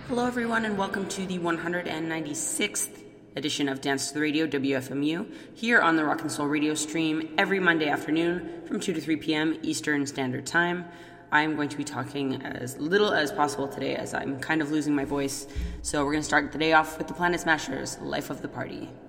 Hello, everyone, and welcome to the 196th edition of Dance to the Radio, WFMU, here on the Rock and Soul Radio stream every Monday afternoon from 2 to 3 p.m. Eastern Standard Time. I'm going to be talking as little as possible today as I'm kind of losing my voice. So we're going to start the day off with the Planet Smashers, Life of the Party.